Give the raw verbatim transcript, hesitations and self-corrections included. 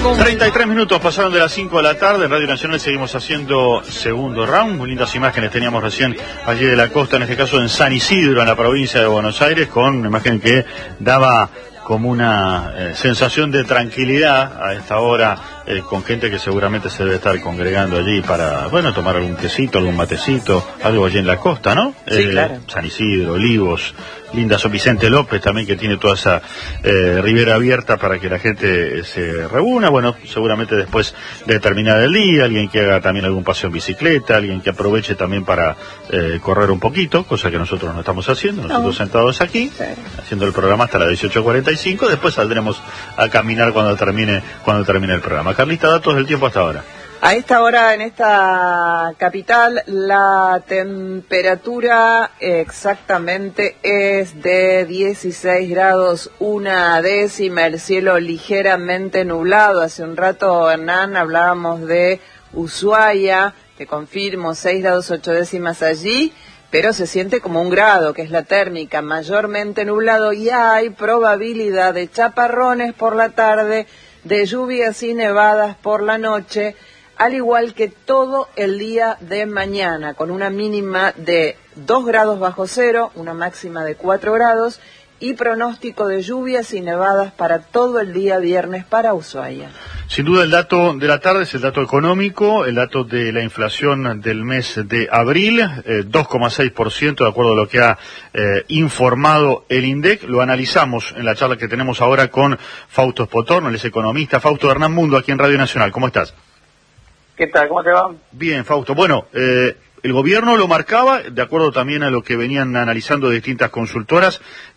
treinta y tres minutos pasaron de las cinco de la tarde. En Radio Nacional seguimos haciendo segundo round. Muy lindas imágenes teníamos recién allí de la costa, en este caso en San Isidro, en la provincia de Buenos Aires, con una imagen que daba como una eh, sensación de tranquilidad a esta hora, eh, con gente que seguramente se debe estar congregando allí para, bueno, tomar algún quesito, algún matecito, algo allí en la costa, ¿no? Sí, eh, claro. San Isidro, Olivos, linda San Vicente López también, que tiene toda esa eh, ribera abierta para que la gente se reúna. Bueno, seguramente después de terminar el día, alguien que haga también algún paseo en bicicleta, alguien que aproveche también para eh, correr un poquito, cosa que nosotros no estamos haciendo, nosotros no. sentados aquí, sí. haciendo el programa hasta las dieciocho cuarenta y cinco, después saldremos a caminar cuando termine cuando termine el programa. Carlita, datos del tiempo hasta ahora. A esta hora en esta capital la temperatura exactamente es de dieciséis grados una décima, el cielo ligeramente nublado. Hace un rato, Hernán, hablábamos de Ushuaia, te confirmo, seis grados ocho décimas allí, pero se siente como un grado, que es la térmica, mayormente nublado, y hay probabilidad de chaparrones por la tarde, de lluvias y nevadas por la noche, al igual que todo el día de mañana, con una mínima de dos grados bajo cero, una máxima de cuatro grados, y pronóstico de lluvias y nevadas para todo el día viernes para Ushuaia. Sin duda el dato de la tarde es el dato económico, el dato de la inflación del mes de abril, eh, dos coma seis por ciento de acuerdo a lo que ha eh, informado el INDEC. Lo analizamos en la charla que tenemos ahora con Fausto Spotorno, él es economista. Fausto, Hernán Mundo, aquí en Radio Nacional, ¿cómo estás? ¿Qué tal? ¿Cómo te va? Bien, Fausto. Bueno, eh, el gobierno lo marcaba, de acuerdo también a lo que venían analizando distintas consultoras,